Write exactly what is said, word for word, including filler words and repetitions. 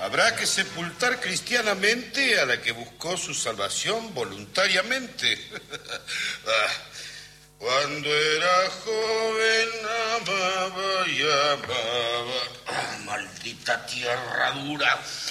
Habrá que sepultar cristianamente a la que buscó su salvación voluntariamente. Cuando era joven amaba y amaba. Oh, maldita tierra dura.